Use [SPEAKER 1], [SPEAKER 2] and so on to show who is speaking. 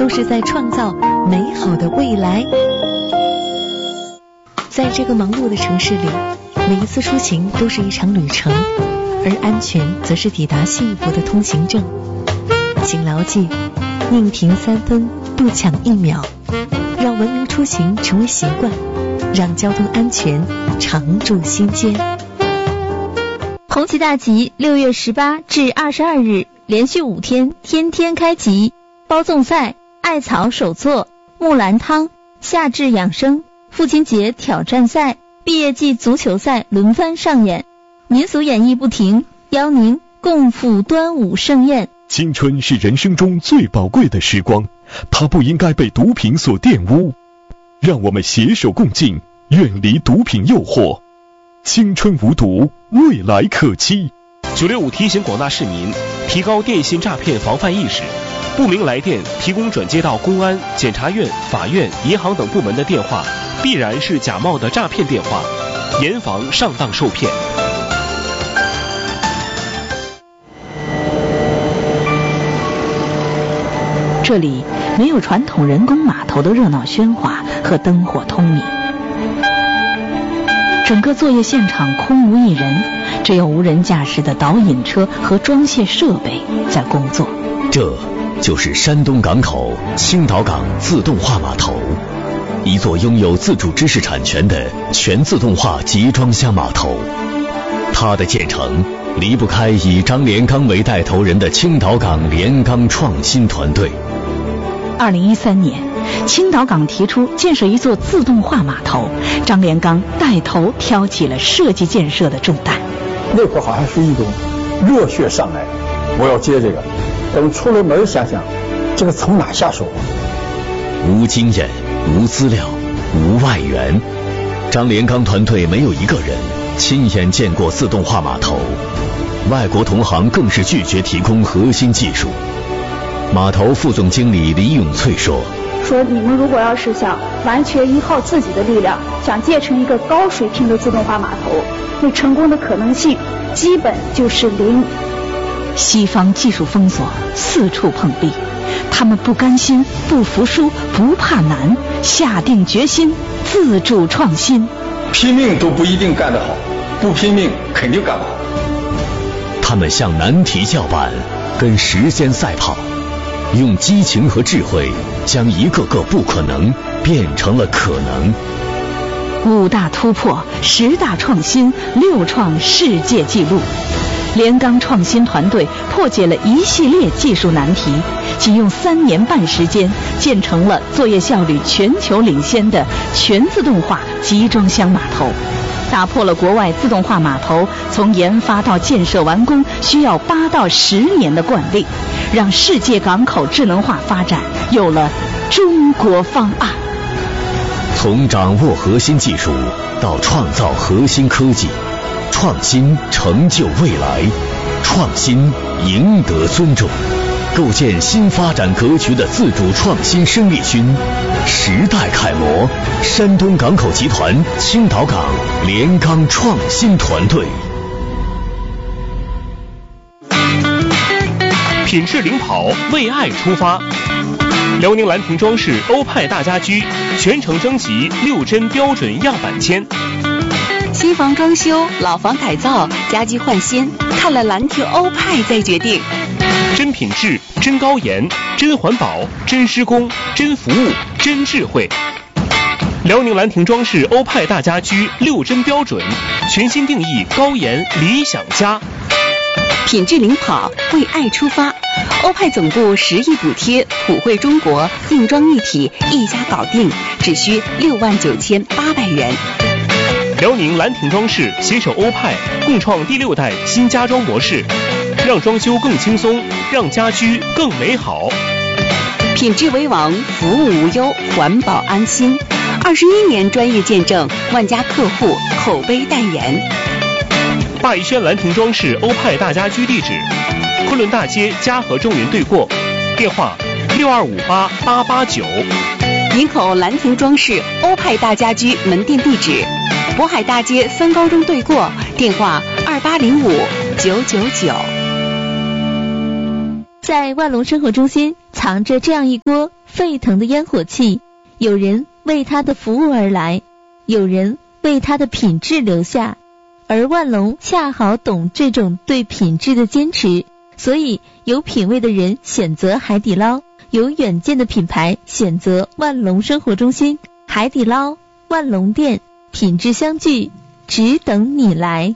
[SPEAKER 1] 都是在创造美好的未来。在这个忙碌的城市里，每一次出行都是一场旅程，而安全则是抵达幸福的通行证。请牢记，宁停3分，不抢1秒，让文明出行成为习惯，让交通安全常驻心间。
[SPEAKER 2] 红旗大集6月18至22日，连续5天，天天开集，包粽赛、艾草手作、木兰汤、夏至养生、父亲节挑战赛、毕业季足球赛轮番上演，民俗演绎不停，邀您共赴端午盛宴。
[SPEAKER 3] 青春是人生中最宝贵的时光，它不应该被毒品所玷污。让我们携手共进，远离毒品诱惑。青春无毒，未来可期。
[SPEAKER 4] 965提醒广大市民提高电信诈骗防范意识，不明来电提供转接到公安、检察院、法院、银行等部门的电话，必然是假冒的诈骗电话，严防上当受骗。
[SPEAKER 5] 这里没有传统人工码头的热闹喧哗和灯火通明，整个作业现场空无一人，只有无人驾驶的导引车和装卸设备在工作。
[SPEAKER 6] 这就是山东港口青岛港自动化码头，一座拥有自主知识产权的全自动化集装箱码头。它的建成离不开以张连刚为带头人的青岛港连刚创新团队。
[SPEAKER 5] 2013年，青岛港提出建设一座自动化码头，张连刚带头挑起了设计建设的重担。
[SPEAKER 7] 那会儿好像是一种热血上来，我要接这个。等出了门想想，这个从哪下手？
[SPEAKER 6] 无经验、无资料、无外援，张连刚团队没有一个人亲眼见过自动化码头，外国同行更是拒绝提供核心技术。码头副总经理李永翠说，
[SPEAKER 8] 你们如果要是想完全依靠自己的力量，想建成一个高水平的自动化码头，那成功的可能性基本就是0。
[SPEAKER 5] 西方技术封锁，四处碰壁，他们不甘心，不服输，不怕难，下定决心自主创新。
[SPEAKER 7] 拼命都不一定干得好，不拼命肯定干不好。
[SPEAKER 6] 他们向难题叫板，跟时间赛跑，用激情和智慧将一个个不可能变成了可能。
[SPEAKER 5] 5大突破，10大创新，6创世界纪录。连刚创新团队破解了一系列技术难题，仅用3年半时间建成了作业效率全球领先的全自动化集装箱码头，打破了国外自动化码头从研发到建设完工需要8到10年的惯例，让世界港口智能化发展有了中国方案。
[SPEAKER 6] 从掌握核心技术到创造核心科技，创新成就未来，创新赢得尊重，构建新发展格局的自主创新生力军，时代楷模，山东港口集团青岛港连刚创新团队。
[SPEAKER 4] 品质领跑，为爱出发。辽宁兰亭装饰欧派大家居全程征集6针标准样板间。
[SPEAKER 9] 新房装修、老房改造、家居换新，看了兰亭欧派再决定。
[SPEAKER 4] 真品质、真高研、真环保、真施工、真服务、真智慧。辽宁兰亭装饰欧派大家居6针标准，全新定义高研理想家。
[SPEAKER 9] 品质领跑，为爱出发。欧派总部10亿补贴，普惠中国，硬装一体，一家搞定，只需69800元。
[SPEAKER 4] 辽宁兰亭装饰携手欧派，共创第6代新家装模式，让装修更轻松，让家居更美好。
[SPEAKER 9] 品质为王，服务无忧，环保安心。21年专业见证，万家客户口碑代言。
[SPEAKER 4] 霸宜轩兰亭装饰欧派大家居地址：昆仑大街嘉禾中云对过，电话6258889。
[SPEAKER 9] 营口兰亭装饰欧派大家居门店地址：渤海大街3高中对过，电话2805-999。
[SPEAKER 2] 在万隆生活中心藏着这样一锅沸腾的烟火气，有人为它的服务而来，有人为它的品质留下，而万隆恰好懂这种对品质的坚持，所以有品位的人选择海底捞，有远见的品牌选择万隆生活中心。海底捞万隆店，品质相聚，只等你来。